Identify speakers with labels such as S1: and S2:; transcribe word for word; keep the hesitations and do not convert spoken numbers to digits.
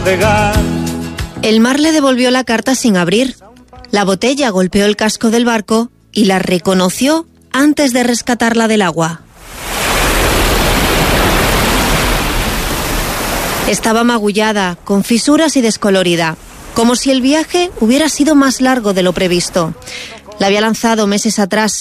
S1: El mar le devolvió la carta sin abrir. La botella golpeó el casco del barco y la reconoció antes de rescatarla del agua. Estaba magullada, con fisuras y descolorida, como si el viaje hubiera sido más largo de lo previsto. La había lanzado meses atrás